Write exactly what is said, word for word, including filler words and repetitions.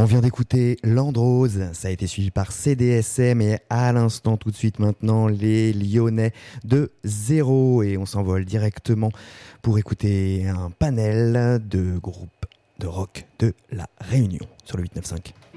On vient d'écouter Landrose, ça a été suivi par C D S M et à l'instant tout de suite maintenant les Lyonnais de Zéro et on s'envole directement pour écouter un panel de groupes de rock de La Réunion sur le huit neuf cinq.